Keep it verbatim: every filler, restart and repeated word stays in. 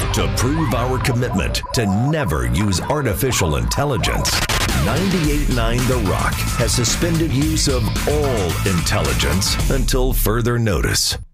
To prove our commitment to never use artificial intelligence, ninety-eight point nine The Rock has suspended use of all intelligence until further notice.